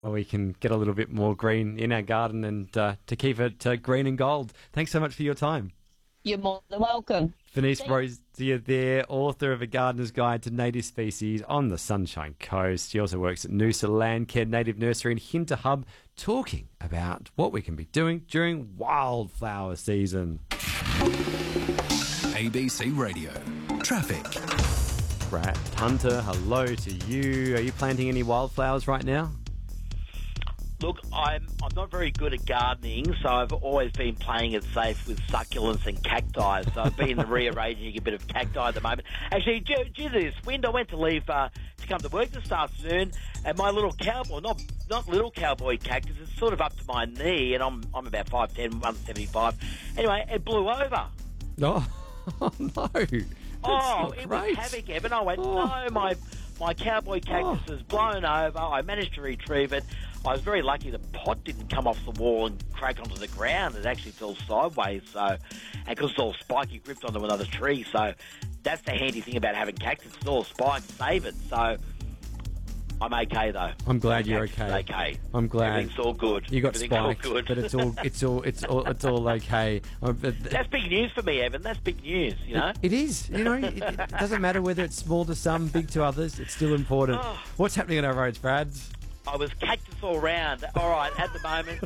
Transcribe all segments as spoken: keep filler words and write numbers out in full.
well, we can get a little bit more green in our garden and uh, to keep it uh, green and gold. Thanks so much for your time. You're more than welcome. Denise Rosier there, author of A Gardener's Guide to Native Species on the Sunshine Coast. She also works at Noosa Landcare Native Nursery in Hinter Hub, talking about what we can be doing during wildflower season. A B C Radio. Traffic. Brad Hunter, hello to you. Are you planting any wildflowers right now? Look, I'm I'm not very good at gardening, so I've always been playing it safe with succulents and cacti. So I've been rearranging a bit of cacti at the moment. Actually, due, due to this wind, I went to leave uh, to come to work this afternoon, and my little cowboy, not not little cowboy cactus, it's sort of up to my knee, and I'm I'm about five ten, one seventy-five. Anyway, it blew over. Oh, oh no. That's oh, it great. was havoc, Evan. I went, oh. no, my my cowboy cactus oh. is blown over. I managed to retrieve it. I was very lucky the pot didn't come off the wall and crack onto the ground. It actually fell sideways, so, and because it's all spiky, gripped onto another tree. So that's the handy thing about having cactus. It's all spikes, save it. So I'm okay though. I'm glad you're Cactus is okay. okay. I'm glad. Everything's all good. You got Everything's all spiked, good. but it's all it's all it's all it's all it's all okay. That's big news for me, Evan. That's big news. You know. It, it is. You know, it, it doesn't matter whether it's small to some, big to others. It's still important. Oh. What's happening on our roads, Brad? I was cactus all round. All right, at the moment,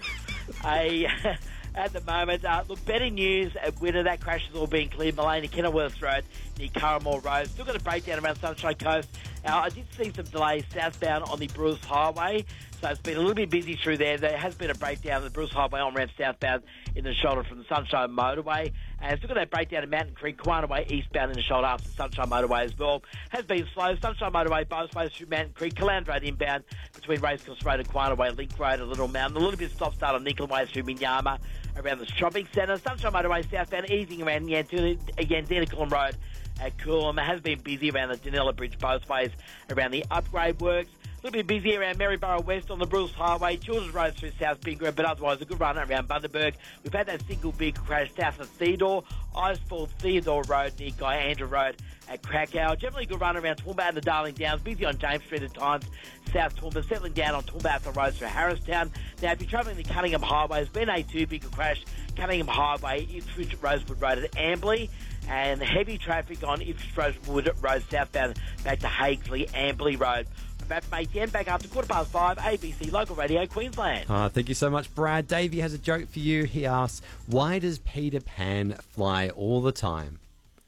a, at the moment, uh, look, better news. At winter, that crash has all been cleared. Malena, Kenilworth Road, near Curramore Road. Still got a breakdown around Sunshine Coast. Now, I did see some delays southbound on the Bruce Highway, so it's been a little bit busy through there. There has been a breakdown on the Bruce Highway on ramp southbound in the shoulder from the Sunshine Motorway. And still got that breakdown in Mountain Creek, Kwana Way eastbound in the shoulder after the Sunshine Motorway as well. Has been slow. Sunshine Motorway, both ways through Mountain Creek, Caland Road inbound between Racecourse Road and Kwana Way, Link Road and Little Mountain. A little bit of stop-start on Nickel Way through Minyama around the shopping centre. Sunshine Motorway southbound easing around Yandina Road at Coolum. It has been busy around the Danella Bridge both ways around the upgrade works. A little bit busy around Maryborough West on the Bruce Highway, Children's Road through South Bingra, but otherwise a good run around Bundaberg. We've had that single vehicle crash south of Theodore, Icefall Theodore Road near Guy Andrew Road at Krakow. Generally good run around Toowoomba and the Darling Downs, busy on James Street at times, South Toowoomba, settling down on Toowoomba Road through Harristown. Now, if you're travelling the Cunningham Highway, there's been a two vehicle crash, Cunningham Highway, Ipswich Rosewood Road at Amberley, and heavy traffic on Ipswich Rosewood Road southbound back to Hakesley, Amberley Road. Back from A T M, back after quarter past five, A B C Local Radio, Queensland. Oh, thank you so much, Brad. Davey has a joke for you. He asks, why does Peter Pan fly all the time?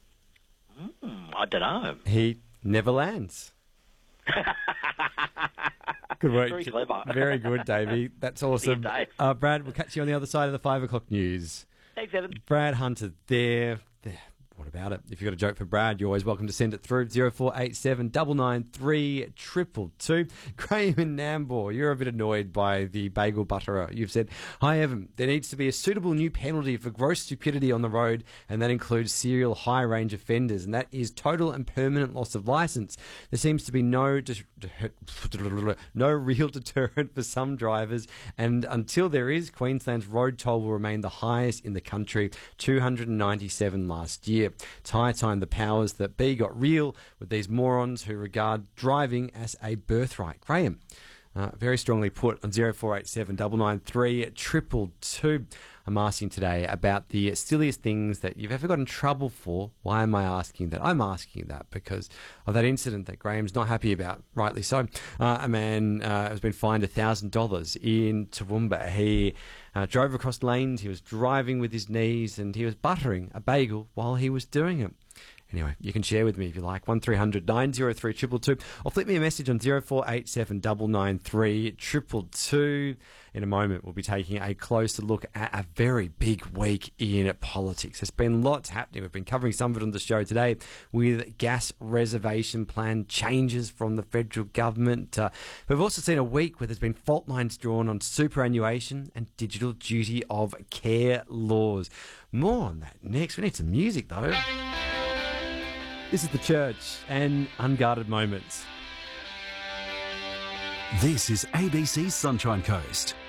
Mm, I don't know. He never lands. Good work. Very clever. Very good, Davey. That's awesome. See you, Dave. Uh, Brad, we'll catch you on the other side of the five o'clock news. Thanks, Evan. Brad Hunter there. There. What about it? If you've got a joke for Brad, you're always welcome to send it through. zero four eight seven nine nine three two two two. Graham in Nambour, you're a bit annoyed by the bagel butterer. You've said, hi Evan, there needs to be a suitable new penalty for gross stupidity on the road, and that includes serial high range offenders, and that is total and permanent loss of licence. There seems to be no de- de- no real deterrent for some drivers, and until there is, Queensland's road toll will remain the highest in the country, two hundred ninety-seven last year. It's high time the powers that be got real with these morons who regard driving as a birthright. Graham, uh, very strongly put on zero four eight seven nine nine three two two two. I'm asking today about the silliest things that you've ever got in trouble for. Why am I asking that? I'm asking that because of that incident that Graham's not happy about, rightly so. Uh, a man uh, has been fined one thousand dollars in Toowoomba. He uh, drove across lanes, he was driving with his knees, and he was buttering a bagel while he was doing it. Anyway, you can share with me if you like, one three hundred nine oh three two two two, or flip me a message on zero four eight seven nine nine three two two two. In a moment, we'll be taking a closer look at a very big week in politics. There's been lots happening. We've been covering some of it on the show today with gas reservation plan changes from the federal government. Uh, we've also seen a week where there's been fault lines drawn on superannuation and digital duty of care laws. More on that next. We need some music, though. This is The Church and Unguarded Moments. This is A B C Sunshine Coast.